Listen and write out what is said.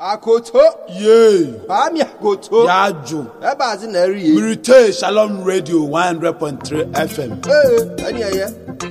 Akoto. Yay. Ami akoto. Yaju. Ebazi na eri ye. Mirite Shalom Radio 100.3 FM. Ani aye.